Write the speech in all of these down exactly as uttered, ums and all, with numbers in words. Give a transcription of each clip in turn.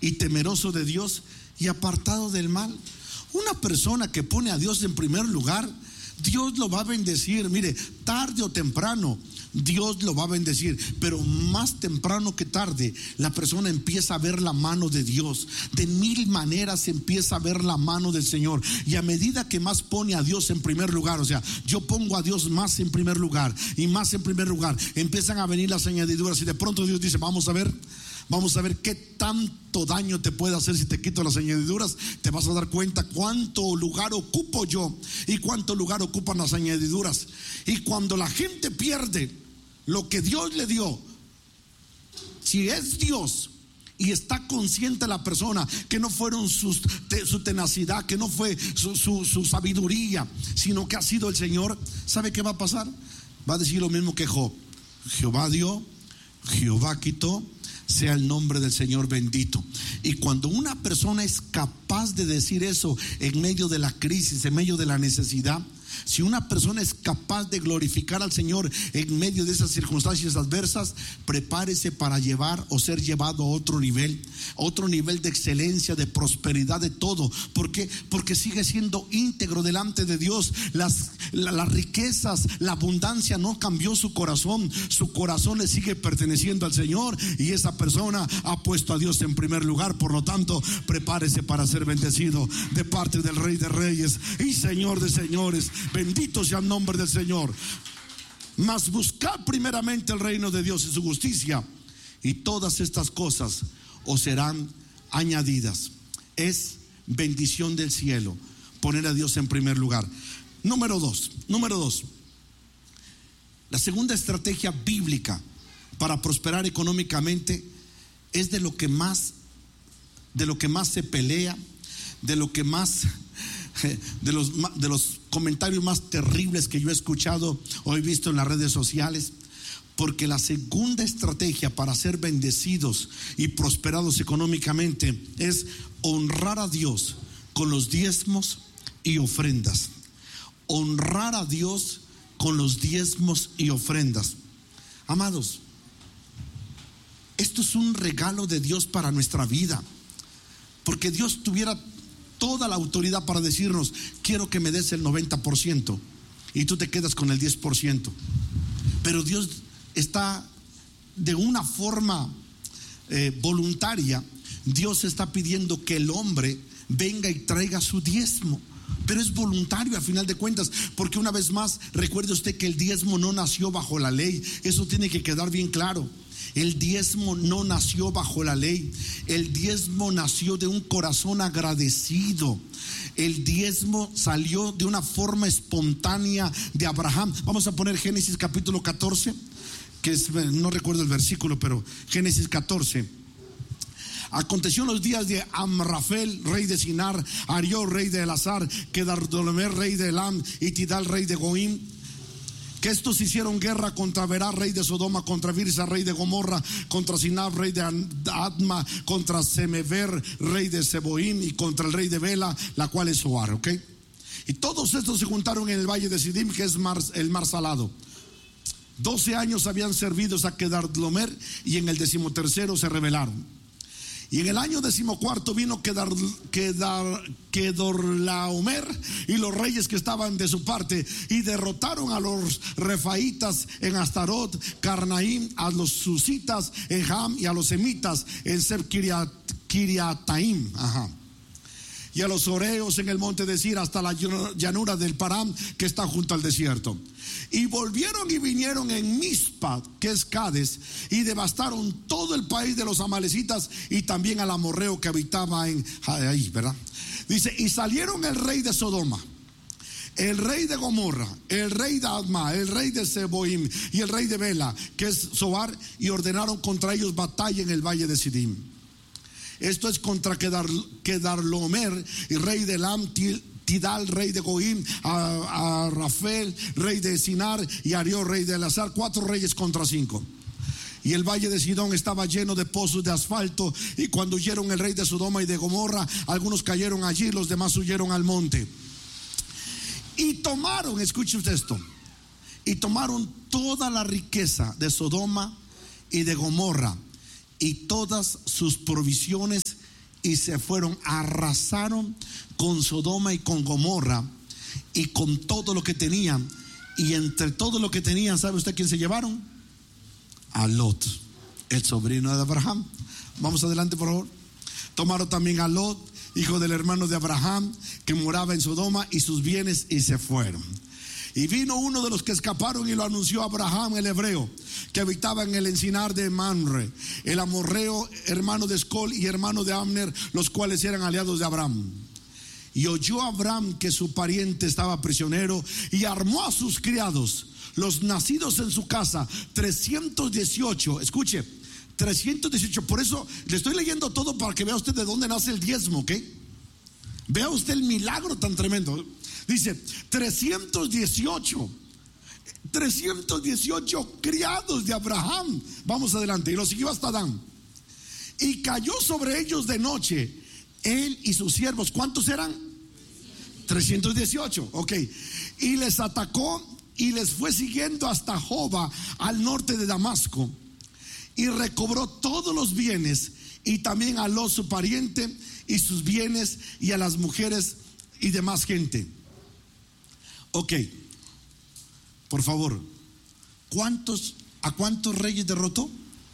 y temeroso de Dios y apartado del mal. Una persona que pone a Dios en primer lugar, Dios lo va a bendecir. Mire, tarde o temprano Dios lo va a bendecir, pero más temprano que tarde la persona empieza a ver la mano de Dios. De mil maneras empieza a ver la mano del Señor, y a medida que más pone a Dios en primer lugar, o sea, yo pongo a Dios más en primer lugar y más en primer lugar, empiezan a venir las añadiduras, y de pronto Dios dice: vamos a ver, vamos a ver qué tanto daño te puede hacer si te quito las añadiduras. Te vas a dar cuenta cuánto lugar ocupo yo y cuánto lugar ocupan las añadiduras. Y cuando la gente pierde lo que Dios le dio, si es Dios y está consciente la persona que no fueron sus, te, su tenacidad, que no fue su, su, su sabiduría, sino que ha sido el Señor, ¿sabe qué va a pasar? Va a decir lo mismo que Job: Jehová dio, Jehová quitó, sea el nombre del Señor bendito. Y cuando una persona es capaz de decir eso en medio de la crisis, en medio de la necesidad, si una persona es capaz de glorificar al Señor en medio de esas circunstancias adversas, prepárese para llevar o ser llevado a otro nivel, otro nivel de excelencia, de prosperidad, de todo. ¿Por qué? Porque sigue siendo íntegro delante de Dios. Las, la, las riquezas, la abundancia no cambió su corazón. Su corazón le sigue perteneciendo al Señor, y esa persona ha puesto a Dios en primer lugar. Por lo tanto, prepárese para ser bendecido de parte del Rey de Reyes y Señor de Señores. Bendito sea el nombre del Señor. Mas buscad primeramente el reino de Dios y su justicia, y todas estas cosas os serán añadidas. Es bendición del cielo poner a Dios en primer lugar. Número dos, número dos. La segunda estrategia bíblica para prosperar económicamente es de lo que más, de lo que más se pelea, de lo que más, de los, de los comentarios más terribles que yo he escuchado o he visto en las redes sociales. Porque la segunda estrategia para ser bendecidos y prosperados económicamente es honrar a Dios con los diezmos y ofrendas. Honrar a Dios con los diezmos y ofrendas. Amados, esto es un regalo de Dios para nuestra vida, porque Dios tuviera toda la autoridad para decirnos: quiero que me des el noventa por ciento y tú te quedas con el diez por ciento. Pero Dios está de una forma eh, voluntaria. Dios está pidiendo que el hombre venga y traiga su diezmo, pero es voluntario a final de cuentas, porque una vez más, recuerde usted que el diezmo no nació bajo la ley. Eso tiene que quedar bien claro. El diezmo no nació bajo la ley. El diezmo nació de un corazón agradecido. El diezmo salió de una forma espontánea de Abraham. Vamos a poner Génesis capítulo catorce, que es, no recuerdo el versículo, pero Génesis catorce. Aconteció en los días de Amrafel, rey de Sinar, Arió, rey de Elazar, Kedardolaomer, rey de Elam, y Tidal, rey de Goim, que estos hicieron guerra contra Berá, rey de Sodoma, contra Birsa, rey de Gomorra, contra Sinab, rey de Adma, contra Semever, rey de Seboim, y contra el rey de Bela, la cual es Zoar. ¿Ok? Y todos estos se juntaron en el valle de Sidim, que es mar, el mar salado. Doce años habían servido a Kedardolaomer, y en el decimotercero se rebelaron. Y en el año decimocuarto vino Kedar, Kedar, Kedorlaomer y los reyes que estaban de su parte, y derrotaron a los refaitas en Astarot, Carnaim, a los susitas en Ham, y a los semitas en Seb Kiriat, Kiriataim. Ajá. Y a los oreos en el monte de Sir, hasta la llanura del Param, que está junto al desierto. Y volvieron y vinieron en Mizpa, que es Cades, y devastaron todo el país de los amalecitas, y también al amorreo que habitaba en ahí, ¿verdad? Dice: y salieron el rey de Sodoma, el rey de Gomorra, el rey de Adma, el rey de Seboim y el rey de Bela, que es Zoar, y ordenaron contra ellos batalla en el valle de Sidim. Esto es contra Kedar, Kedorlaomer, y rey de Elam, Tidal, rey de Goim, a, a Rafael, rey de Sinar, y Arió, rey de Elazar. Cuatro reyes contra cinco. Y el valle de Sidón estaba lleno de pozos de asfalto, y cuando huyeron el rey de Sodoma y de Gomorra, algunos cayeron allí, los demás huyeron al monte. Y tomaron, escuche usted esto, y tomaron toda la riqueza de Sodoma y de Gomorra, y todas sus provisiones, y se fueron, arrasaron con Sodoma y con Gomorra y con todo lo que tenían. Y entre todo lo que tenían, ¿sabe usted quién se llevaron? A Lot, el sobrino de Abraham. Vamos adelante, por favor. Tomaron también a Lot, hijo del hermano de Abraham, que moraba en Sodoma, y sus bienes, y se fueron. Y vino uno de los que escaparon y lo anunció a Abraham, el hebreo, que habitaba en el encinar de Mamre, el amorreo, hermano de Escol y hermano de Abner, los cuales eran aliados de Abraham. Y oyó Abraham que su pariente estaba prisionero, y armó a sus criados, los nacidos en su casa, trescientos dieciocho. Escuche, trescientos dieciocho. Por eso le estoy leyendo todo para que vea usted de dónde nace el diezmo, ¿ok? Vea usted el milagro tan tremendo. Dice trescientos dieciocho trescientos dieciocho criados de Abraham. Vamos adelante. Y lo siguió hasta Dan. Y cayó sobre ellos de noche, él y sus siervos. ¿Cuántos eran? trescientos dieciocho. Ok. Y les atacó y les fue siguiendo hasta Joba, al norte de Damasco. Y recobró todos los bienes, y también a Lot su pariente y sus bienes, y a las mujeres y demás gente. Ok, por favor, ¿cuántos, a cuántos reyes derrotó?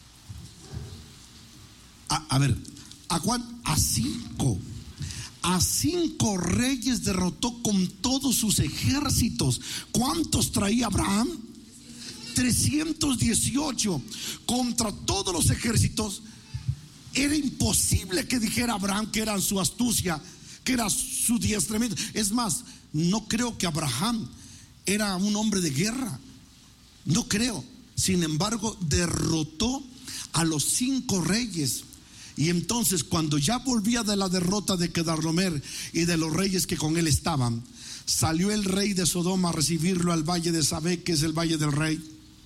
A, a ver, ¿a cuántos? A cinco. A cinco reyes derrotó con todos sus ejércitos. ¿Cuántos traía Abraham? trescientos dieciocho. Contra todos los ejércitos. Era imposible que dijera Abraham que era su astucia, que era su diestramiento. Es más, no creo que Abraham era un hombre de guerra. No creo. Sin embargo, derrotó a los cinco reyes. Y entonces, cuando ya volvía de la derrota de Kedorlaomer y de los reyes que con él estaban, salió el rey de Sodoma a recibirlo al valle de Sabé, que es el valle del rey.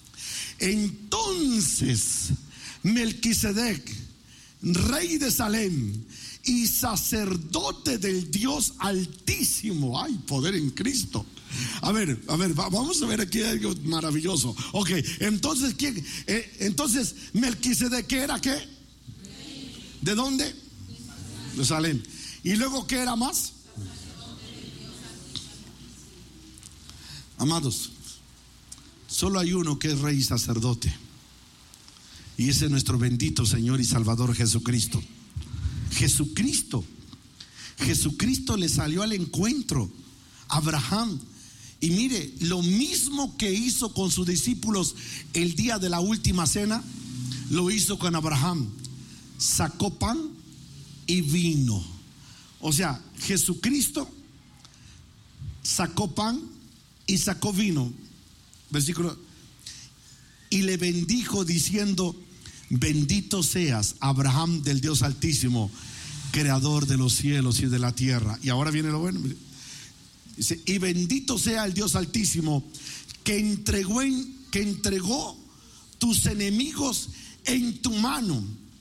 Entonces Melquisedec, rey de Salem y sacerdote del Dios Altísimo. Ay, poder en Cristo. A ver, a ver, vamos a ver aquí algo maravilloso. Ok, entonces, ¿quién? Eh, entonces, Melquisedec, ¿qué era qué? ¿De dónde? De Salem. ¿Y luego qué era más? Amados, solo hay uno que es rey y sacerdote, y ese es nuestro bendito Señor y Salvador Jesucristo. Jesucristo Jesucristo le salió al encuentro a Abraham. Y mire, lo mismo que hizo con sus discípulos el día de la última cena, lo hizo con Abraham. Sacó pan y vino. O sea, Jesucristo sacó pan y sacó vino. Versículo. Y le bendijo diciendo: bendito seas, Abraham, del Dios Altísimo, creador de los cielos y de la tierra. Y ahora viene lo bueno. Dice: y bendito sea el Dios Altísimo, que entregó, en, que entregó tus enemigos en tu mano.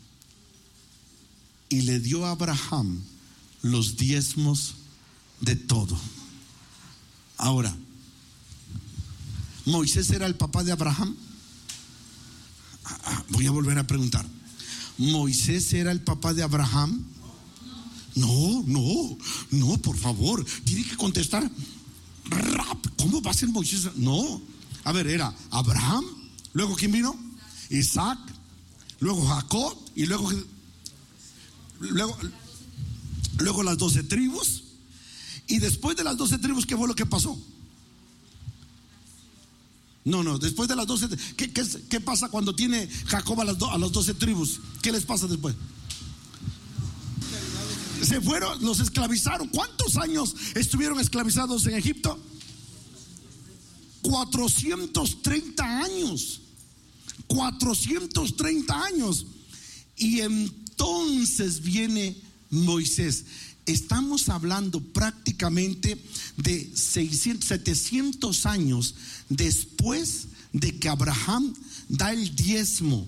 Y le dio a Abraham los diezmos de todo. Ahora, ¿Moisés era el papá de Abraham? Voy a volver a preguntar. ¿Moisés era el papá de Abraham? No, no, no, por favor. Tiene que contestar rap. ¿Cómo va a ser Moisés? No. A ver, era Abraham. Luego, ¿quién vino? Isaac. Luego Jacob. Y luego Luego Luego las doce tribus. Y después de las doce tribus, ¿qué fue lo que pasó? No, no, después de las doce, ¿qué, qué, qué pasa cuando tiene Jacob a las, do, a las doce tribus? ¿Qué les pasa después? Se fueron, los esclavizaron. ¿Cuántos años estuvieron esclavizados en Egipto? cuatrocientos treinta años. cuatrocientos treinta años. Y entonces viene Moisés. Estamos hablando prácticamente de seiscientos, setecientos años después de que Abraham da el diezmo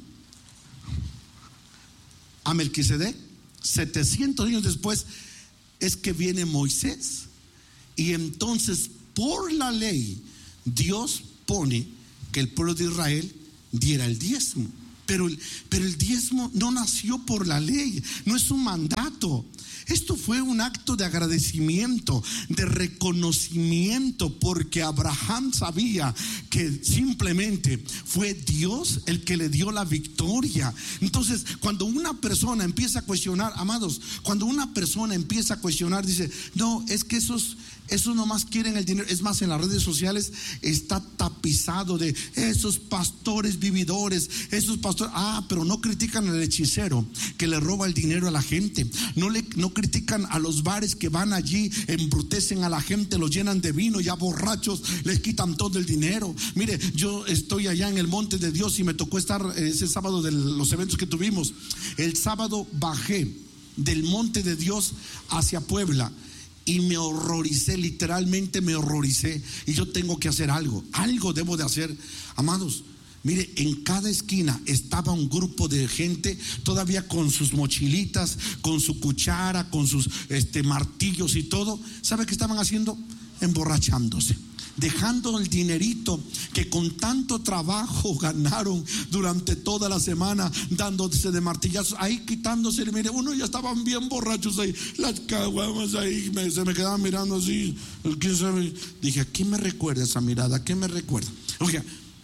a Melquisedec. setecientos años después es que viene Moisés. Y entonces, por la ley, Dios pone que el pueblo de Israel diera el diezmo. Pero el, pero el diezmo no nació por la ley, no es un mandato. Esto fue un acto de agradecimiento, de reconocimiento, porque Abraham sabía que simplemente fue Dios el que le dio la victoria. Entonces, cuando una persona empieza a cuestionar, amados, cuando una persona empieza a cuestionar, dice, no, es que esos, esos nomás quieren el dinero. Es más, en las redes sociales está tapizado de esos pastores vividores, esos pastores, ah, pero no critican al hechicero que le roba el dinero a la gente, no le no critican a los bares que van allí, embrutecen a la gente, los llenan de vino, ya borrachos les quitan todo el dinero. Mire, yo estoy allá en el monte de Dios y me tocó estar ese sábado de los eventos que tuvimos. El sábado bajé del monte de Dios hacia Puebla y me horroricé, literalmente me horroricé. Y yo tengo que hacer algo, algo debo de hacer, amados. Mire, en cada esquina estaba un grupo de gente todavía con sus mochilitas, con su cuchara, con sus este, martillos y todo. ¿Sabe qué estaban haciendo? Emborrachándose, dejando el dinerito que con tanto trabajo ganaron durante toda la semana, dándose de martillazos, ahí quitándose. Mire, uno ya estaban bien borrachos ahí, las caguamas ahí, me, se me quedaban mirando así. ¿Quién sabe? Dije, ¿a qué me recuerda esa mirada? ¿A qué me recuerda? Oiga,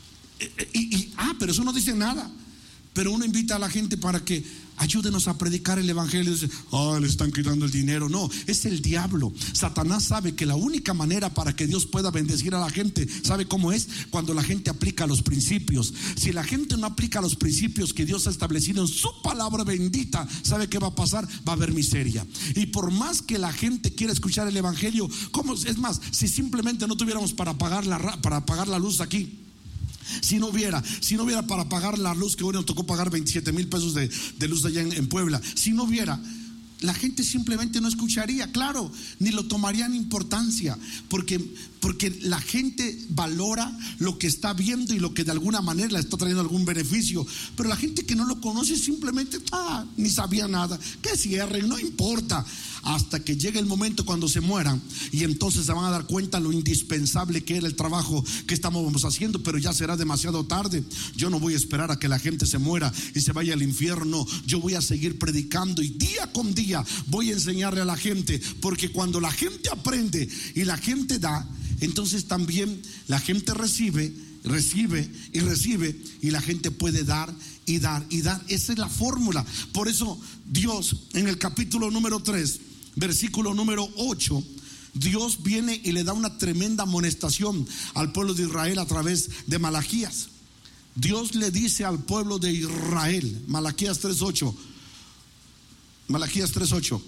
y, y, ah, pero eso no dice nada. Pero uno invita a la gente para que ayúdenos a predicar el evangelio. Dice, ah, le están quitando el dinero. No, es el diablo. Satanás sabe que la única manera para que Dios pueda bendecir a la gente, ¿sabe cómo es? Cuando la gente aplica los principios. Si la gente no aplica los principios que Dios ha establecido en su palabra bendita, ¿sabe qué va a pasar? Va a haber miseria. Y por más que la gente quiera escuchar el evangelio, ¿cómo? Es más, si simplemente no tuviéramos para pagar la, para pagar la luz aquí, Si no hubiera, si no hubiera para pagar la luz, que hoy nos tocó pagar veintisiete mil pesos de, de luz allá en, en Puebla, si no hubiera, la gente simplemente no escucharía, claro, ni lo tomarían importancia, porque, porque la gente valora lo que está viendo y lo que de alguna manera le está trayendo algún beneficio. Pero la gente que no lo conoce simplemente, ah, ni sabía nada, que cierren, no importa. Hasta que llegue el momento cuando se mueran, y entonces se van a dar cuenta lo indispensable que era el trabajo que estamos haciendo. Pero ya será demasiado tarde. Yo no voy a esperar a que la gente se muera y se vaya al infierno. Yo voy a seguir predicando y día con día voy a enseñarle a la gente, porque cuando la gente aprende y la gente da, entonces también la gente recibe, recibe y recibe, y la gente puede dar y dar y dar. Esa es la fórmula. Por eso Dios, en el capítulo número tres, versículo número ocho, Dios viene y le da una tremenda amonestación al pueblo de Israel a través de Malaquías. Dios le dice al pueblo de Israel, Malaquías tres ocho, Malaquías tres ocho,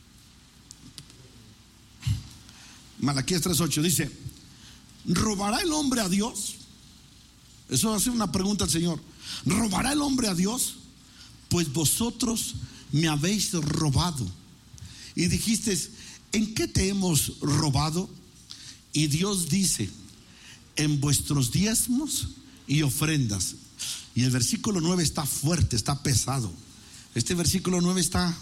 Malaquías tres ocho dice: ¿robará el hombre a Dios? Eso hace una pregunta al Señor. ¿Robará el hombre a Dios? Pues vosotros me habéis robado. Y dijiste, ¿en qué te hemos robado? Y Dios dice, en vuestros diezmos y ofrendas. Y el versículo nueve está fuerte, está pesado. Este versículo nueve está: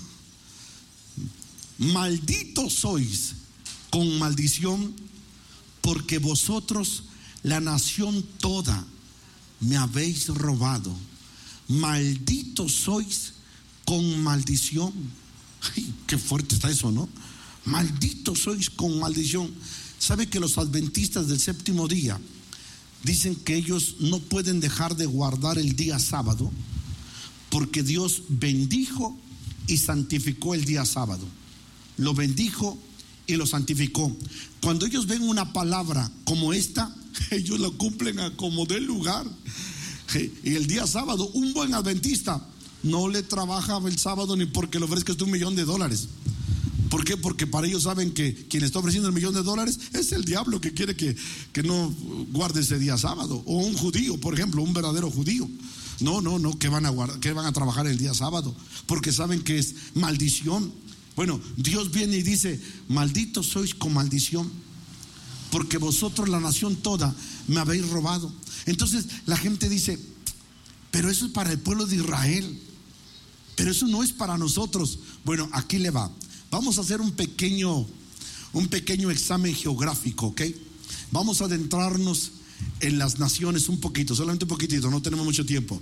malditos sois con maldición, porque vosotros, la nación toda, me habéis robado. Malditos sois con maldición. Ay, qué fuerte está eso, ¿no? Malditos sois con maldición. ¿Sabe que los adventistas del séptimo día dicen que ellos no pueden dejar de guardar el día sábado, porque Dios bendijo y santificó el día sábado? Lo bendijo y lo santificó. Cuando ellos ven una palabra como esta, ellos la cumplen a como dé lugar. Y el día sábado, un buen adventista no le trabaja el sábado ni porque le ofrezcas un millón de dólares. ¿Por qué? Porque para ellos saben que quien está ofreciendo el millón de dólares es el diablo, que quiere que, que no guarde ese día sábado. O un judío, por ejemplo, un verdadero judío. No, no, no, que van a guardar, que van a trabajar el día sábado, porque saben que es maldición. Bueno, Dios viene y dice: malditos sois con maldición, porque vosotros, la nación toda, me habéis robado. Entonces la gente dice: pero eso es para el pueblo de Israel, pero eso no es para nosotros. Bueno, aquí le va. Vamos a hacer un pequeño un pequeño examen geográfico, ¿ok? Vamos a adentrarnos en las naciones un poquito, solamente un poquitito, no tenemos mucho tiempo.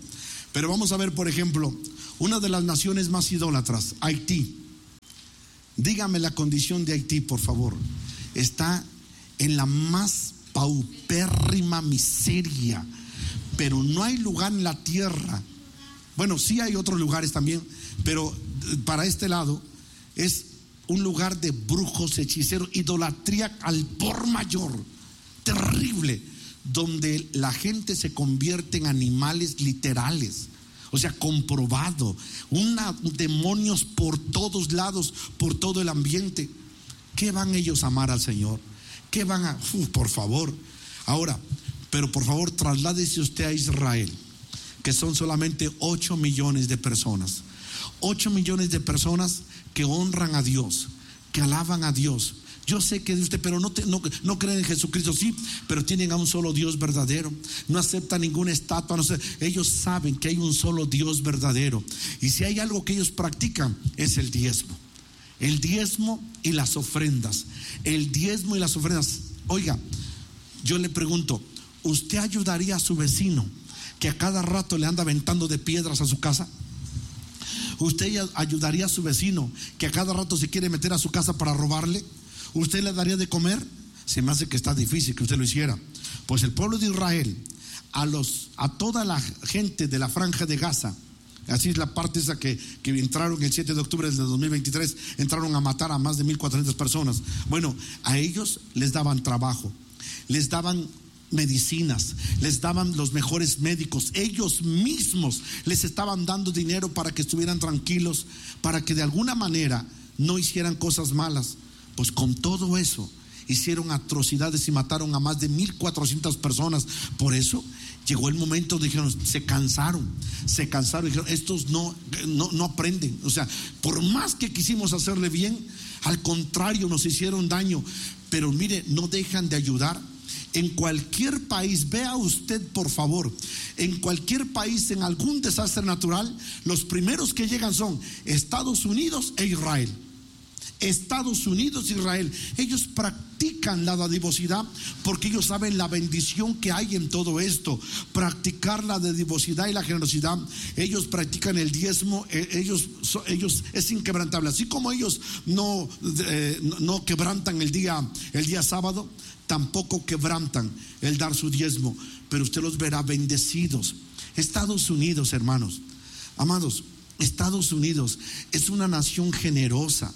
Pero vamos a ver, por ejemplo, una de las naciones más idólatras, Haití. Dígame la condición de Haití, por favor. Está en la más paupérrima miseria, pero no hay lugar en la tierra. Bueno, sí hay otros lugares también, pero para este lado es un lugar de brujos, hechiceros, idolatría al por mayor, terrible, donde la gente se convierte en animales literales. O sea, comprobado, una, demonios por todos lados, por todo el ambiente. ¿Qué van ellos a amar al Señor? ¿Qué van a...? Uf, por favor. Ahora, pero por favor, trasládese usted a Israel, que son solamente ocho millones de personas. ocho millones de personas que honran a Dios, que alaban a Dios. Yo sé que usted, pero no, te, no, no creen en Jesucristo, sí, pero tienen a un solo Dios verdadero. No aceptan ninguna estatua, no sé. Ellos saben que hay un solo Dios verdadero. Y si hay algo que ellos practican, es el diezmo. El diezmo y las ofrendas. El diezmo y las ofrendas. Oiga, yo le pregunto, ¿usted ayudaría a su vecino que a cada rato le anda aventando de piedras a su casa? ¿Usted ayudaría a su vecino que a cada rato se quiere meter a su casa para robarle? ¿Usted le daría de comer? Se me hace que está difícil que usted lo hiciera. Pues el pueblo de Israel, a los, a toda la gente de la franja de Gaza, así es la parte esa que, que entraron el siete de octubre del dos mil veintitrés, entraron a matar a más de mil cuatrocientas personas. Bueno, a ellos les daban trabajo, les daban medicinas, les daban los mejores médicos, ellos mismos les estaban dando dinero para que estuvieran tranquilos, para que de alguna manera no hicieran cosas malas. Pues con todo eso hicieron atrocidades y mataron a más de mil cuatrocientas personas. Por eso llegó el momento, dijeron, se cansaron, se cansaron, dijeron, estos no, no, no aprenden. O sea, por más que quisimos hacerle bien, al contrario, nos hicieron daño. Pero mire, no dejan de ayudar. En cualquier país, vea usted por favor, en cualquier país, en algún desastre natural, los primeros que llegan son Estados Unidos e Israel. Estados Unidos, Israel, ellos practican la dadivosidad porque ellos saben la bendición que hay en todo esto. Practicar la dadivosidad y la generosidad. Ellos practican el diezmo, ellos, ellos es inquebrantable. Así como ellos no, eh, no quebrantan el día, el día sábado, tampoco quebrantan el dar su diezmo, pero usted los verá bendecidos. Estados Unidos, hermanos, amados, Estados Unidos es una nación generosa.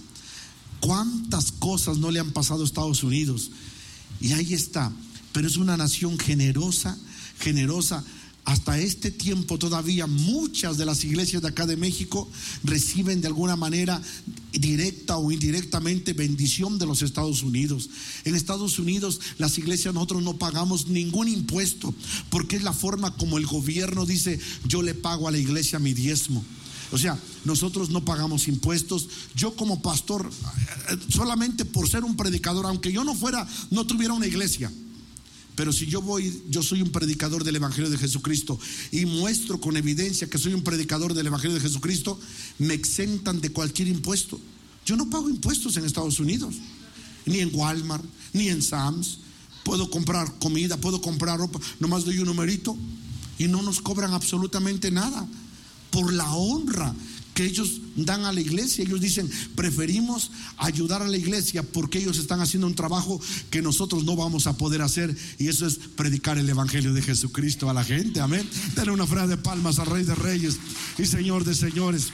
¿Cuántas cosas no le han pasado a Estados Unidos? Y ahí está, pero es una nación generosa, generosa. Hasta este tiempo todavía muchas de las iglesias de acá de México reciben de alguna manera directa o indirectamente bendición de los Estados Unidos. En Estados Unidos las iglesias, nosotros no pagamos ningún impuesto, porque es la forma como el gobierno dice, yo le pago a la iglesia mi diezmo. O sea, nosotros no pagamos impuestos. Yo como pastor, solamente por ser un predicador, aunque yo no fuera, no tuviera una iglesia, pero si yo voy, yo soy un predicador del Evangelio de Jesucristo y muestro con evidencia que soy un predicador del Evangelio de Jesucristo, me exentan de cualquier impuesto. Yo no pago impuestos en Estados Unidos, ni en Walmart, ni en Sam's. Puedo comprar comida, puedo comprar ropa, nomás doy un numerito y no nos cobran absolutamente nada. Por la honra que ellos dan a la iglesia, ellos dicen, preferimos ayudar a la iglesia porque ellos están haciendo un trabajo que nosotros no vamos a poder hacer, y eso es predicar el Evangelio de Jesucristo a la gente. Amén. Denle una frase de palmas al Rey de Reyes y Señor de Señores.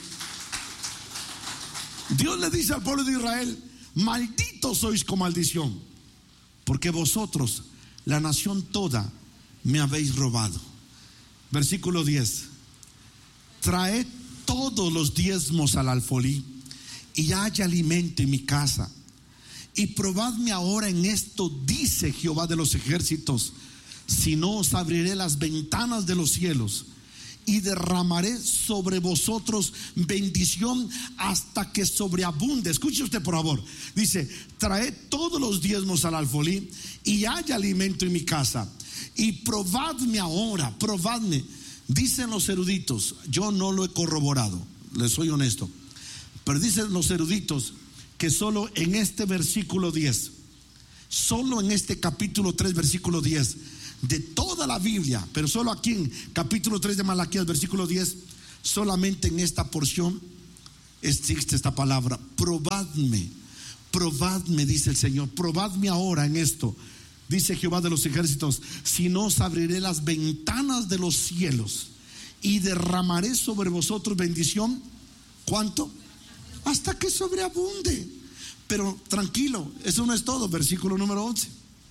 Dios le dice al pueblo de Israel, malditos sois con maldición, porque vosotros, la nación toda, me habéis robado. Versículo diez. Traed todos los diezmos al alfolí y haya alimento en mi casa. Y probadme ahora en esto, dice Jehová de los ejércitos, si no os abriré las ventanas de los cielos y derramaré sobre vosotros bendición hasta que sobreabunde. Escuche usted por favor. Dice, traed todos los diezmos al alfolí y haya alimento en mi casa. Y probadme ahora, probadme. Dicen los eruditos, yo no lo he corroborado, les soy honesto, pero dicen los eruditos que solo en este versículo diez, solo en este capítulo tres, versículo diez, de toda la Biblia, pero solo aquí en capítulo tres de Malaquías, versículo diez, solamente en esta porción existe esta palabra: probadme, probadme, dice el Señor, probadme ahora en esto. Dice Jehová de los ejércitos: si no os abriré las ventanas de los cielos y derramaré sobre vosotros bendición. ¿Cuánto? Hasta que sobreabunde. Pero tranquilo, eso no es todo. Versículo número once.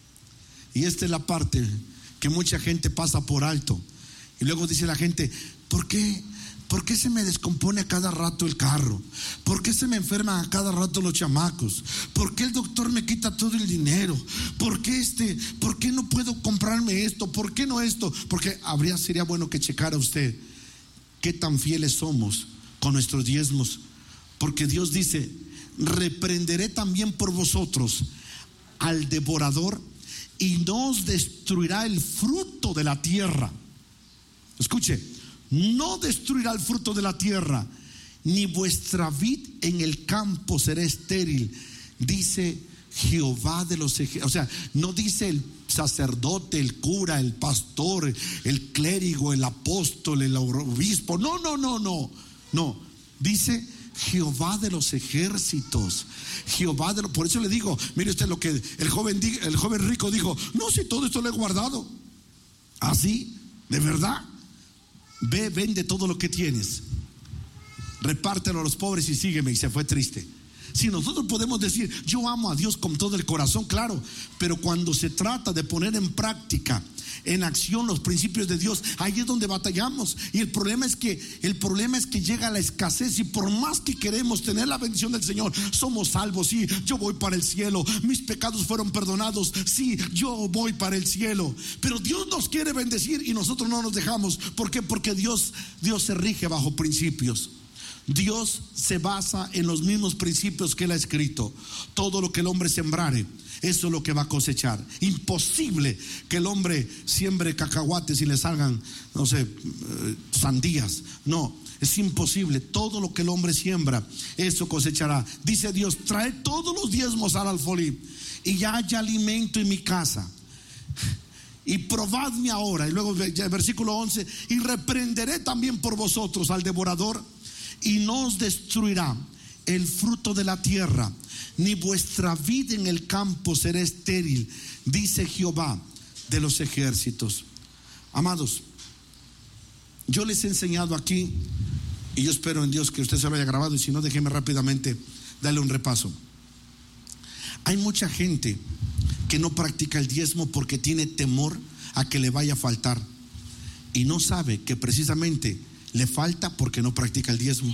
Y esta es la parte que mucha gente pasa por alto. Y luego dice la gente: ¿por qué? ¿Por qué se me descompone a cada rato el carro? ¿Por qué se me enferman a cada rato los chamacos? ¿Por qué el doctor me quita todo el dinero? ¿Por qué este? ¿Por qué no puedo comprarme esto? ¿Por qué no esto? Porque habría, sería bueno que checara usted qué tan fieles somos con nuestros diezmos. Porque Dios dice: reprenderé también por vosotros al devorador y no os destruirá el fruto de la tierra. Escuche: no destruirá el fruto de la tierra, ni vuestra vid en el campo será estéril, dice Jehová de los ejércitos. O sea, no dice el sacerdote, el cura, el pastor, el clérigo, el apóstol, el obispo. No, no, no, no. No, dice Jehová de los ejércitos. Jehová de los... Por eso le digo, mire usted lo que el joven, el joven rico dijo: no, si todo esto lo he guardado. ¿Así? ¿De verdad? Ve, vende todo lo que tienes, repártelo a los pobres y sígueme. Y se fue triste. Si nosotros podemos decir: yo amo a Dios con todo el corazón, claro, pero cuando se trata de poner en práctica, en acción los principios de Dios, ahí es donde batallamos. Y el problema es que el problema es que llega la escasez, y por más que queremos tener la bendición del Señor, somos salvos, sí, yo voy para el cielo, mis pecados fueron perdonados, sí, yo voy para el cielo, pero Dios nos quiere bendecir y nosotros no nos dejamos. ¿Por qué? Porque Dios, Dios se rige bajo principios. Dios se basa en los mismos principios que Él ha escrito. Todo lo que el hombre sembrare, eso es lo que va a cosechar. Imposible que el hombre siembre cacahuates y le salgan, no sé, sandías. No, es imposible. Todo lo que el hombre siembra, eso cosechará. Dice Dios: trae todos los diezmos al alfolí y ya haya alimento en mi casa. Y probadme ahora. Y luego versículo once: y reprenderé también por vosotros al devorador y no os destruirá el fruto de la tierra, ni vuestra vid en el campo será estéril, dice Jehová de los ejércitos. Amados, yo les he enseñado aquí, y yo espero en Dios que usted se lo haya grabado, y si no, déjeme rápidamente darle un repaso. Hay mucha gente que no practica el diezmo porque tiene temor a que le vaya a faltar, y no sabe que precisamente le falta porque no practica el diezmo.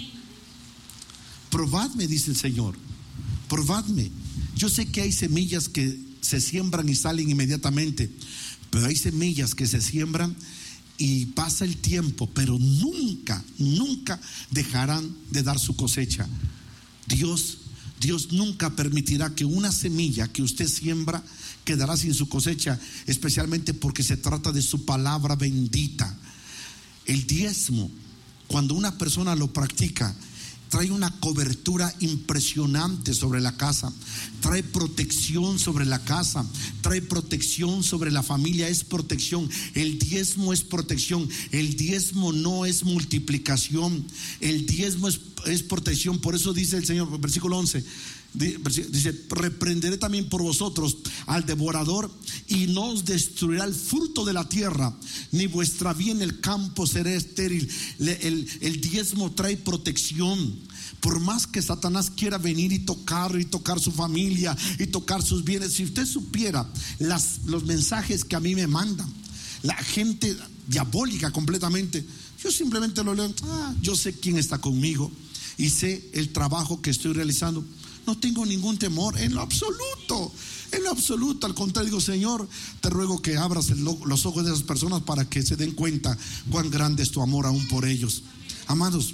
Probadme, dice el Señor, probadme. Yo sé que hay semillas que se siembran y salen inmediatamente, pero hay semillas que se siembran y pasa el tiempo, pero nunca, nunca dejarán de dar su cosecha. Dios, Dios nunca permitirá que una semilla que usted siembra quedará sin su cosecha, especialmente porque se trata de su palabra bendita. El diezmo, cuando una persona lo practica, trae una cobertura impresionante sobre la casa, trae protección sobre la casa, trae protección sobre la familia, es protección. El diezmo es protección, el diezmo no es multiplicación, el diezmo es, es protección. Por eso dice el Señor, versículo once, dice: reprenderé también por vosotros al devorador y no os destruirá el fruto de la tierra, ni vuestra vid en el campo será estéril. El, el, el diezmo trae protección. Por más que Satanás quiera venir y tocar y tocar su familia y tocar sus bienes, si usted supiera las, los mensajes que a mí me mandan, la gente diabólica completamente, yo simplemente lo leo. Ah, yo sé quién está conmigo y sé el trabajo que estoy realizando. No tengo ningún temor en lo absoluto, en lo absoluto. Al contrario, digo: Señor, te ruego que abras el, los ojos de esas personas para que se den cuenta cuán grande es tu amor aún por ellos. Amados,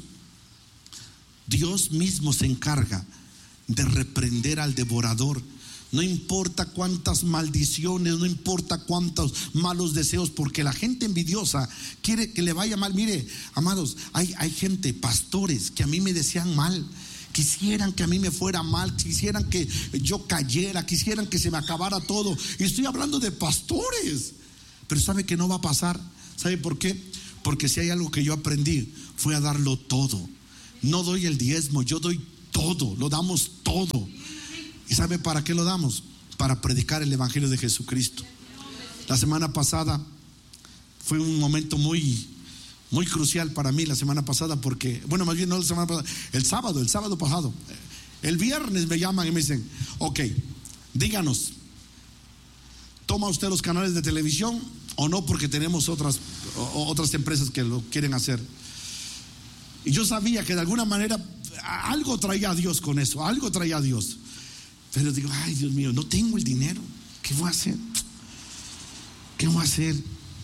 Dios mismo se encarga de reprender al devorador. No importa cuántas maldiciones, no importa cuántos malos deseos, porque la gente envidiosa quiere que le vaya mal. Mire, amados, hay, hay gente, pastores, que a mí me desean mal. Quisieran que a mí me fuera mal, quisieran que yo cayera, quisieran que se me acabara todo. Y estoy hablando de pastores. Pero ¿sabe que no va a pasar? ¿Sabe por qué? Porque si hay algo que yo aprendí, fue a darlo todo. No doy el diezmo, yo doy todo, lo damos todo. ¿Y sabe para qué lo damos? Para predicar el evangelio de Jesucristo. La semana pasada fue un momento muy, muy crucial para mí la semana pasada, porque, bueno, más bien no la semana pasada, el sábado, el sábado pasado. El viernes me llaman y me dicen, ok, díganos, ¿toma usted los canales de televisión o no? Porque tenemos otras, otras empresas que lo quieren hacer. Y yo sabía que de alguna manera algo traía a Dios con eso, algo traía a Dios. Pero digo, ay Dios mío, no tengo el dinero, ¿qué voy a hacer? ¿Qué voy a hacer?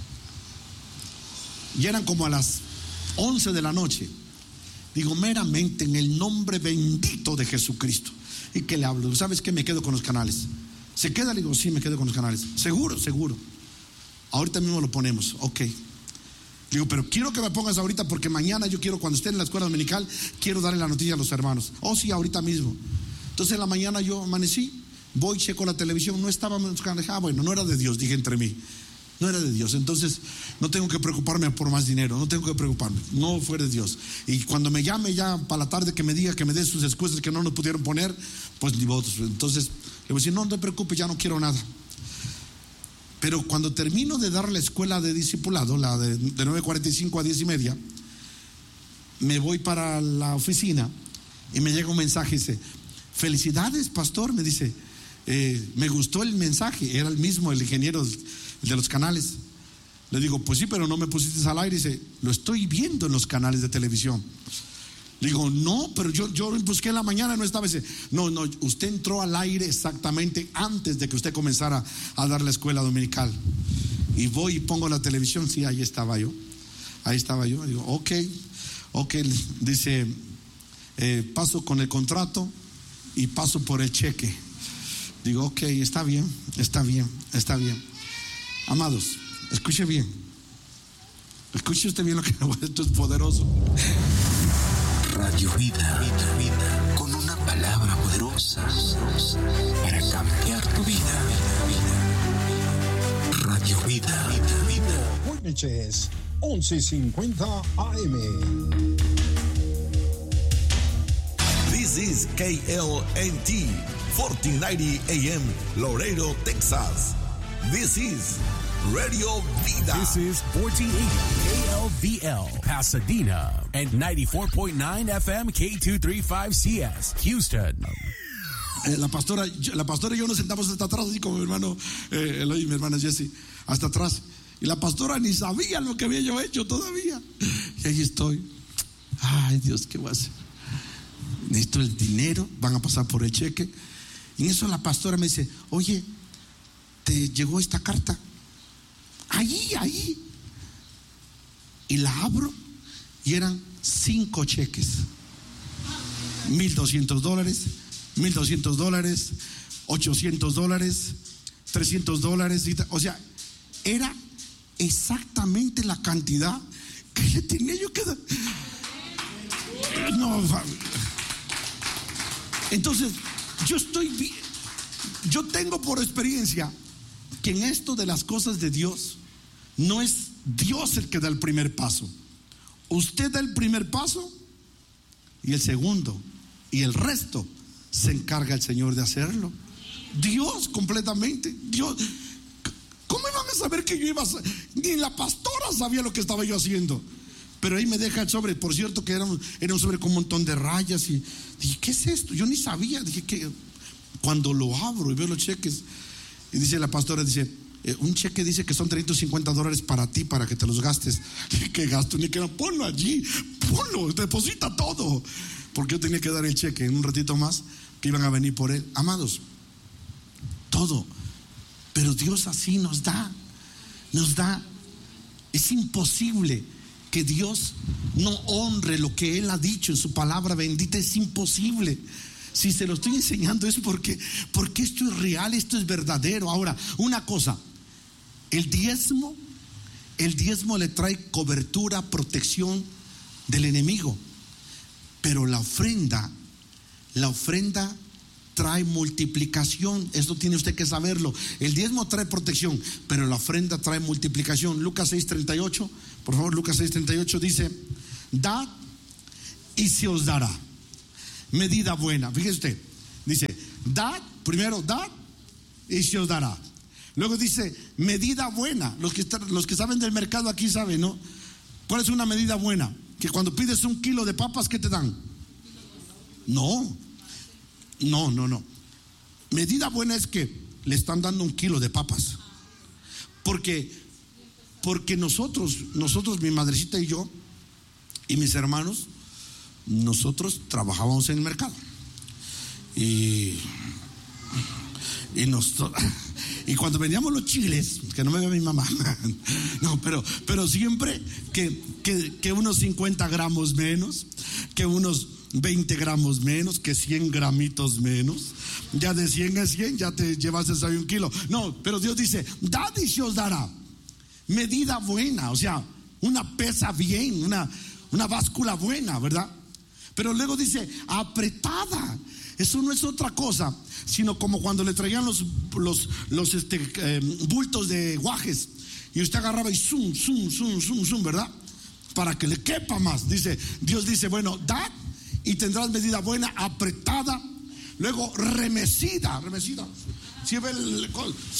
Y eran como a las once de la noche. Digo, meramente en el nombre bendito de Jesucristo. ¿Y qué le hablo? ¿Sabes qué? Me quedo con los canales. ¿Se queda? Le digo, sí, me quedo con los canales. Seguro, seguro. Ahorita mismo lo ponemos, ok. Digo, pero quiero que me pongas ahorita, porque mañana yo quiero, cuando esté en la escuela dominical, quiero darle la noticia a los hermanos. Oh, sí, ahorita mismo. Entonces en la mañana yo amanecí, voy, checo la televisión, no estaba, ah, bueno, no era de Dios, dije entre mí. No era de Dios, entonces no tengo que preocuparme por más dinero, no tengo que preocuparme, no fue de Dios. Y cuando me llame ya para la tarde, que me diga, que me dé sus excusas que no nos pudieron poner, pues ni votos. Entonces le voy a decir, no, no te preocupes, ya no quiero nada. Pero cuando termino de dar la escuela de discipulado, la de, de nueve cuarenta y cinco a diez y media, me voy para la oficina y me llega un mensaje y dice, felicidades pastor, me dice, eh, me gustó el mensaje. Era el mismo, el ingeniero de los canales. Le digo, pues sí, pero no me pusiste al aire. Dice, lo estoy viendo en los canales de televisión. Le digo, no, pero yo, yo busqué en la mañana, no estaba. Dice, no, no, usted entró al aire exactamente antes de que usted comenzara a dar la escuela dominical. Y voy y pongo la televisión. Sí, ahí estaba yo. Ahí estaba yo. Digo, ok, ok. Dice, eh, paso con el contrato y paso por el cheque. Digo, ok, está bien, está bien, está bien. Amados, escuche bien. Escuche usted bien lo que esto es poderoso. Radio Vida, vida, vida, con una palabra poderosa para cambiar tu vida. Radio Vida, vida, vida. Buenas noches, once cincuenta A M. This is K L N T, fourteen ninety A M, Laredo, Texas. This is Radio Vida. This is fourteen eighty K L V L, Pasadena, and ninety-four point nine F M K two thirty-five C S, Houston. Eh, la pastora, yo, la pastora y yo nos sentamos hasta atrás, así como mi hermano eh, Eloy y mi hermana Jessie, hasta atrás. Y la pastora ni sabía lo que había yo hecho todavía. Y ahí estoy. Ay, Dios, ¿qué voy a hacer? Necesito el dinero, van a pasar por el cheque. Y en eso la pastora me dice, oye, ¿te llegó esta carta? Ahí, ahí. Y la abro y eran cinco cheques. Mil doscientos dólares, mil doscientos dólares, ochocientos dólares, trescientos dólares. O sea, era exactamente la cantidad que le tenía yo que dar. No, entonces yo estoy bien. Yo tengo por experiencia que en esto de las cosas de Dios, no es Dios el que da el primer paso. Usted da el primer paso y el segundo, y el resto se encarga el Señor de hacerlo. Dios completamente. Dios. ¿Cómo iban a saber que yo iba a hacer? Ni la pastora sabía lo que estaba yo haciendo. Pero ahí me deja el sobre. Por cierto que era un, era un sobre con un montón de rayas. Y dije, ¿qué es esto? Yo ni sabía. Dije, que cuando lo abro y veo los cheques, y dice la pastora, dice, eh, un cheque dice que son trescientos cincuenta dólares para ti, para que te los gastes. ¿Qué gasto? Ni que no, ponlo allí, ponlo, deposita todo. Porque yo tenía que dar el cheque en un ratito más, que iban a venir por él. Amados, todo. Pero Dios así nos da, nos da. Es imposible que Dios no honre lo que Él ha dicho en su palabra bendita. Es imposible. Si se lo estoy enseñando es porque, porque esto es real, esto es verdadero. Ahora, una cosa, el diezmo, el diezmo le trae cobertura, protección del enemigo. Pero la ofrenda, la ofrenda trae multiplicación. Esto tiene usted que saberlo. El diezmo trae protección, pero la ofrenda trae multiplicación. Lucas seis treinta y ocho, por favor, Lucas seis treinta y ocho dice: dad y se os dará. Medida buena. Fíjese usted, dice: dad, primero dad y se os dará. Luego dice medida buena. Los que, están, los que saben del mercado aquí saben, ¿no? ¿Cuál es una medida buena? Que cuando pides un kilo de papas, ¿qué te dan? No, no, no, no. Medida buena es que le están dando un kilo de papas. Porque, porque nosotros, nosotros, mi madrecita y yo, y mis hermanos, nosotros trabajábamos en el mercado. Y, y nosotros... Y cuando vendíamos los chiles, que no me vea mi mamá, no, pero, pero siempre que, que, que unos cincuenta gramos menos, que unos veinte gramos menos, que cien gramitos menos, ya de cien a cien ya te llevas ahí un kilo. No, pero Dios dice: dad y se os dará. Medida buena, o sea, una pesa bien, una, una báscula buena, ¿verdad? Pero luego dice apretada. Eso no es otra cosa, sino como cuando le traían los, los, los este, eh, bultos de guajes, y usted agarraba y zoom, zoom, zoom, zoom, zoom, ¿verdad? Para que le quepa más. Dice, Dios dice: bueno, dad y tendrás medida buena, apretada, luego remecida, remecida. Si ve el,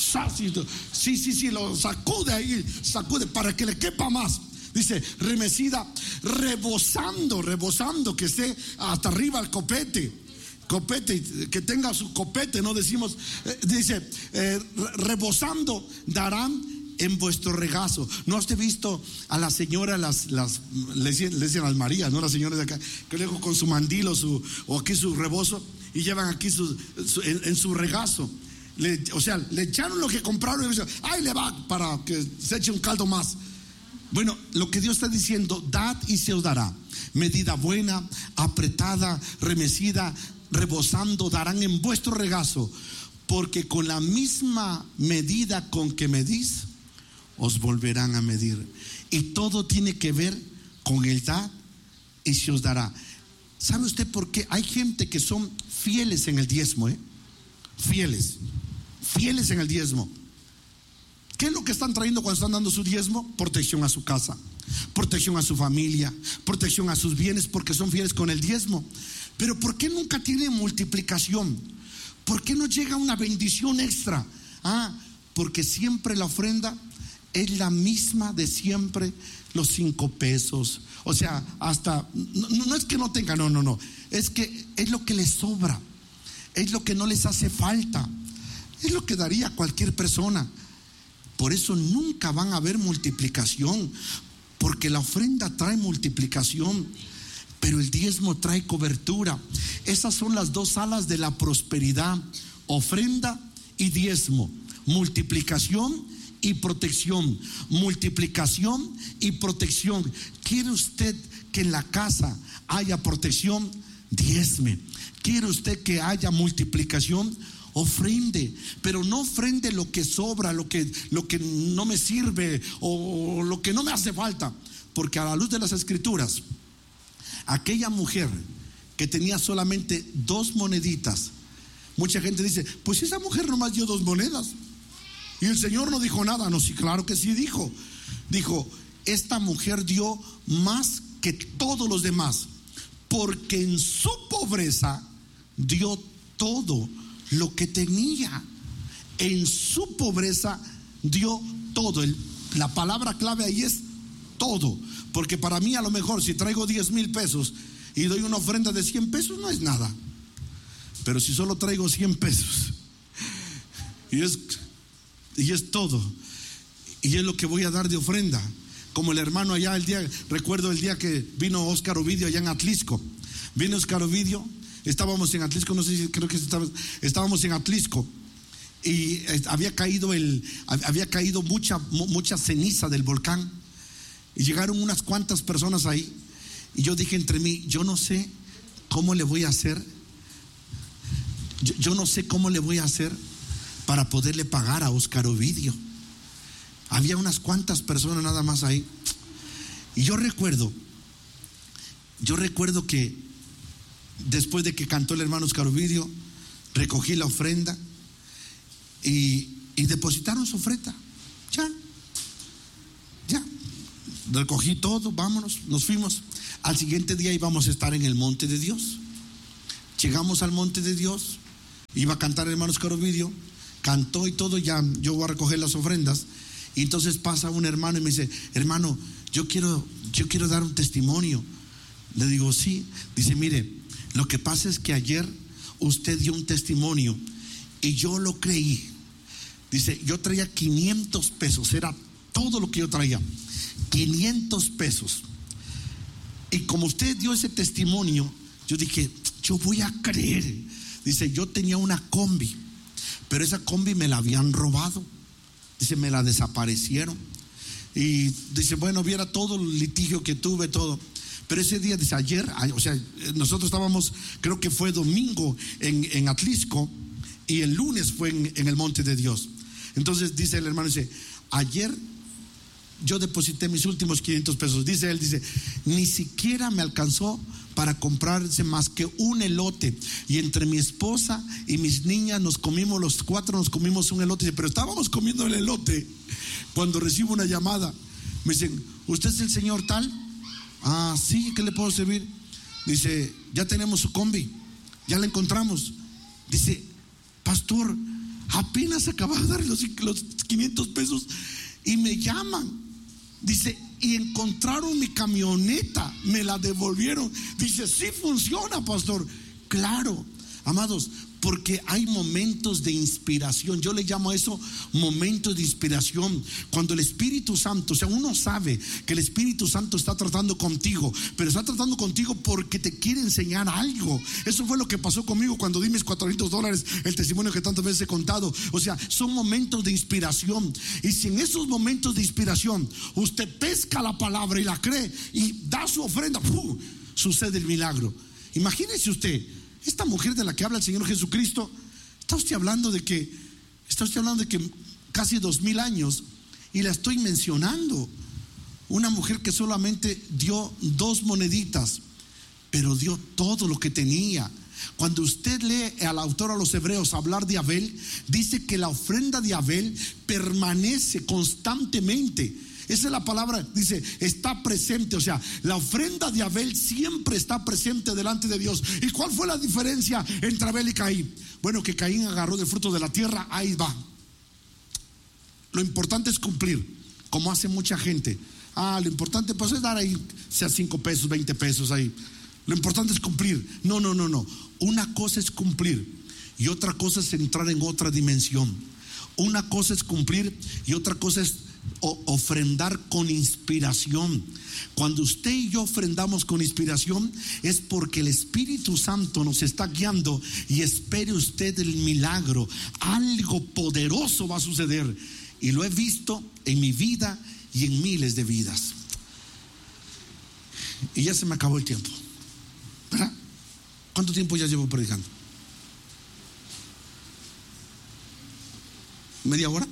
sí, sí, sí, lo sacude ahí, sacude para que le quepa más. Dice remecida, rebosando, rebosando, que esté hasta arriba el copete. Copete, que tenga su copete, no decimos, eh, dice, eh, rebosando darán en vuestro regazo. ¿No has visto a la señora, las, las le dicen, le dicen a las Marías, no las señoras de acá, que luego con su mandil o, su, o aquí su rebozo, y llevan aquí su, su, en, en su regazo? Le, o sea, le echaron lo que compraron y dicen: ahí le va, para que se eche un caldo más. Bueno, lo que Dios está diciendo: dad y se os dará. Medida buena, apretada, remecida, rebosando darán en vuestro regazo, porque con la misma medida con que medís, os volverán a medir. Y todo tiene que ver con el dad y se os dará. ¿Sabe usted por qué? Hay gente que son fieles en el diezmo, ¿eh? Fieles, fieles en el diezmo. ¿Qué es lo que están trayendo cuando están dando su diezmo? Protección a su casa, protección a su familia, protección a sus bienes, porque son fieles con el diezmo. Pero ¿por qué nunca tiene multiplicación? ¿Por qué no llega una bendición extra? Ah, porque siempre la ofrenda es la misma de siempre, los cinco pesos. O sea, hasta, no, no es que no tenga, no, no, no. Es que es lo que les sobra, es lo que no les hace falta, es lo que daría cualquier persona. Por eso nunca van a haber multiplicación, porque la ofrenda trae multiplicación, pero el diezmo trae cobertura. Esas son las dos alas de la prosperidad: ofrenda y diezmo, multiplicación y protección, multiplicación y protección. ¿Quiere usted que en la casa haya protección? Diezme. ¿Quiere usted que haya multiplicación? Ofrende, pero no ofrende lo que sobra, lo que, lo que no me sirve o lo que no me hace falta, porque a la luz de las escrituras, aquella mujer que tenía solamente dos moneditas, mucha gente dice: pues esa mujer nomás dio dos monedas y el Señor no dijo nada. No, sí, claro que sí dijo. Dijo: esta mujer dio más que todos los demás, porque en su pobreza dio todo lo que tenía. En su pobreza dio todo. El, la palabra clave ahí es todo. Porque para mí, a lo mejor, si traigo diez mil pesos y doy una ofrenda de cien pesos, no es nada. Pero si solo traigo cien pesos y es, y es todo, y es lo que voy a dar de ofrenda, como el hermano allá el día, recuerdo el día que vino Óscar Ovidio allá en Atlisco. Vino Óscar Ovidio, estábamos en Atlisco, no sé si creo que estábamos, estábamos en Atlisco, y había caído el, había caído mucha, mucha ceniza del volcán, y llegaron unas cuantas personas ahí, y yo dije entre mí: yo no sé cómo le voy a hacer, yo, yo no sé cómo le voy a hacer para poderle pagar a Óscar Ovidio. Había unas cuantas personas nada más ahí, y yo recuerdo, yo recuerdo que después de que cantó el hermano Óscar Ovidio, recogí la ofrenda y, y depositaron su ofrenda. Ya, ya, recogí todo, vámonos, nos fuimos. Al siguiente día íbamos a estar en el monte de Dios. Llegamos al monte de Dios, iba a cantar hermano Oscar Ovidio, cantó y todo, ya yo voy a recoger las ofrendas. Y entonces pasa un hermano y me dice: hermano, yo quiero, yo quiero dar un testimonio. Le digo: sí. Dice: mire, lo que pasa es que ayer usted dio un testimonio y yo lo creí. Dice: yo traía quinientos pesos, era todo lo que yo traía, quinientos pesos. Y como usted dio ese testimonio, yo dije: yo voy a creer. Dice: yo tenía una combi, pero esa combi me la habían robado. Dice: me la desaparecieron. Y dice: bueno, viera todo el litigio que tuve, todo. Pero ese día, dice, ayer, o sea, nosotros estábamos, creo que fue domingo en, en Atlisco, y el lunes fue en, en el Monte de Dios. Entonces dice el hermano, dice: ayer yo deposité mis últimos quinientos pesos. Dice él, dice: ni siquiera me alcanzó para comprarse más que un elote. Y entre mi esposa y mis niñas nos comimos, los cuatro nos comimos un elote. Dice: pero estábamos comiendo el elote cuando recibo una llamada. Me dicen: ¿usted es el señor tal? Ah, sí, ¿qué le puedo servir? Dice: ya tenemos su combi, ya la encontramos. Dice: pastor, apenas acababa de dar los, los quinientos pesos y me llaman. Dice: y encontraron mi camioneta, me la devolvieron. Dice: sí funciona, pastor. Claro, amados, porque hay momentos de inspiración. Yo le llamo a eso momentos de inspiración. Cuando el Espíritu Santo, o sea, uno sabe que el Espíritu Santo está tratando contigo, pero está tratando contigo porque te quiere enseñar algo. Eso fue lo que pasó conmigo cuando di mis cuatrocientos dólares, el testimonio que tantas veces he contado. O sea, son momentos de inspiración. Y si en esos momentos de inspiración usted pesca la palabra y la cree y da su ofrenda, ¡pum!, sucede el milagro. Imagínese usted, esta mujer de la que habla el Señor Jesucristo, está usted hablando de que, está usted hablando de que casi dos mil años, y la estoy mencionando. Una mujer que solamente dio dos moneditas, pero dio todo lo que tenía. Cuando usted lee al autor a los Hebreos hablar de Abel, dice que la ofrenda de Abel permanece constantemente. Esa es la palabra, dice, está presente. O sea, la ofrenda de Abel siempre está presente delante de Dios. ¿Y cuál fue la diferencia entre Abel y Caín? Bueno, que Caín agarró del fruto de la tierra, ahí va. Lo importante es cumplir, como hace mucha gente. Ah, lo importante pues es dar ahí, sea cinco pesos, veinte pesos ahí. Lo importante es cumplir. No, no, no, no. Una cosa es cumplir y otra cosa es entrar en otra dimensión. Una cosa es cumplir y otra cosa es O ofrendar con inspiración. Cuando usted y yo ofrendamos con inspiración, es porque el Espíritu Santo nos está guiando. Y espere usted el milagro. Algo poderoso va a suceder, y lo he visto en mi vida y en miles de vidas. Y ya se me acabó el tiempo, ¿verdad? ¿Cuánto tiempo ya llevo predicando? ¿Media hora?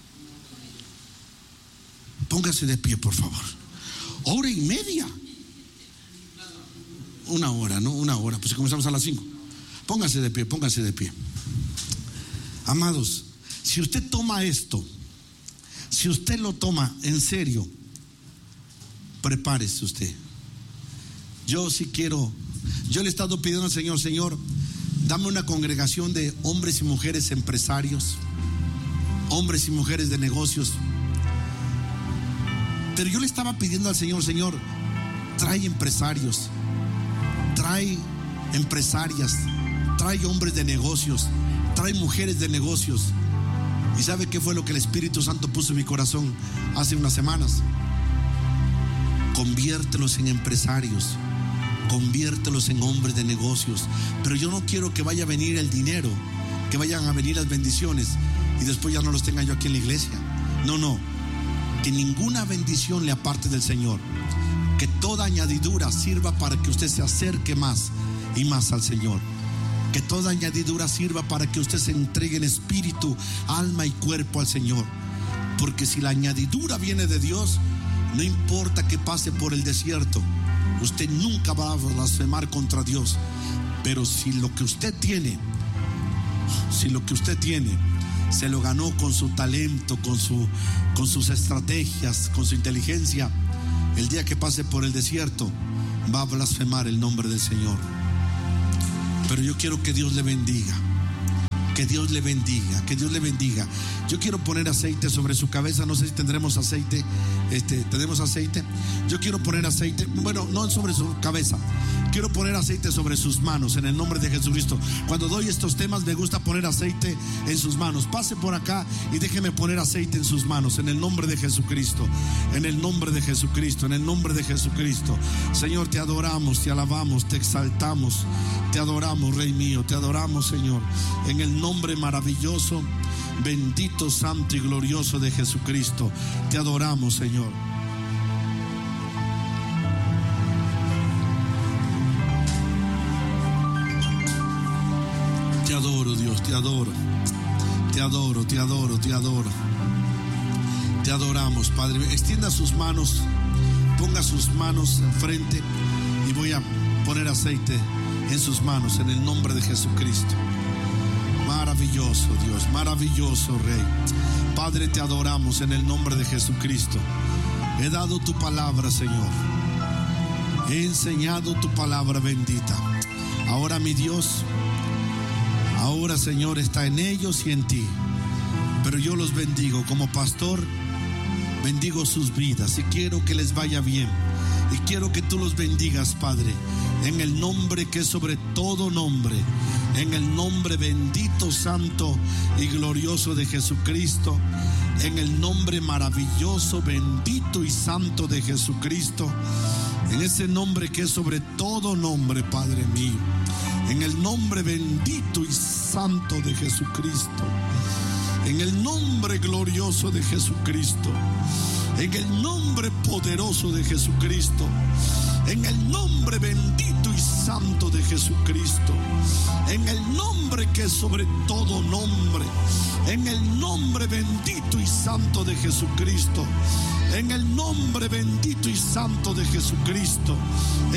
Póngase de pie, por favor. Hora y media. Una hora, ¿no? Una hora. Pues comenzamos a las cinco. Póngase de pie, póngase de pie. Amados, si usted toma esto, si usted lo toma en serio, prepárese usted. Yo sí quiero, yo le he estado pidiendo al Señor: Señor, dame una congregación de hombres y mujeres empresarios, hombres y mujeres de negocios. Pero yo le estaba pidiendo al Señor: Señor, trae empresarios, trae empresarias, trae hombres de negocios, trae mujeres de negocios. ¿Y sabe qué fue lo que el Espíritu Santo puso en mi corazón hace unas semanas? Conviértelos en empresarios, conviértelos en hombres de negocios. Pero yo no quiero que vaya a venir el dinero, que vayan a venir las bendiciones y después ya no los tenga yo aquí en la iglesia. No, no. Que ninguna bendición le aparte del Señor. Que toda añadidura sirva para que usted se acerque más y más al Señor. Que toda añadidura sirva para que usted se entregue en espíritu, alma y cuerpo al Señor. Porque si la añadidura viene de Dios, no importa que pase por el desierto, usted nunca va a blasfemar contra Dios. Pero si lo que usted tiene si lo que usted tiene se lo ganó con su talento, con, su, con sus estrategias, con su inteligencia, el día que pase por el desierto va a blasfemar el nombre del Señor. Pero yo quiero que Dios le bendiga. Que Dios le bendiga, que Dios le bendiga. Yo quiero poner aceite sobre su cabeza. No sé si tendremos aceite. Este, ¿tenemos aceite? Yo quiero poner aceite. Bueno, no sobre su cabeza. Quiero poner aceite sobre sus manos en el nombre de Jesucristo. Cuando doy estos temas me gusta poner aceite en sus manos. Pase por acá y déjeme poner aceite en sus manos en el nombre de Jesucristo. En el nombre de Jesucristo, en el nombre de Jesucristo. Señor, te adoramos, te alabamos, te exaltamos, te adoramos, Rey mío, te adoramos, Señor, en el nombre maravilloso, bendito, santo y glorioso de Jesucristo. Te adoramos, Señor. Te adoro, Dios, te adoro. Te adoro, te adoro, te adoro. Te adoramos, Padre. Extienda sus manos, ponga sus manos enfrente y voy a poner aceite en sus manos en el nombre de Jesucristo. Maravilloso Dios, maravilloso Rey. Padre, te adoramos en el nombre de Jesucristo. He dado tu palabra, Señor. He enseñado tu palabra bendita. Ahora, mi Dios, ahora, Señor, está en ellos y en ti. Pero yo los bendigo como pastor. Bendigo sus vidas y quiero que les vaya bien. Y quiero que tú los bendigas, Padre, en el nombre que es sobre todo nombre, en el nombre bendito, santo y glorioso de Jesucristo, en el nombre maravilloso, bendito y santo de Jesucristo, en ese nombre que es sobre todo nombre, Padre mío, en el nombre bendito y santo de Jesucristo, en el nombre glorioso de Jesucristo, en el nombre poderoso de Jesucristo, en el nombre bendito y santo de Jesucristo, en el nombre que es sobre todo nombre, en el nombre bendito y santo de Jesucristo, en el nombre bendito y santo de Jesucristo,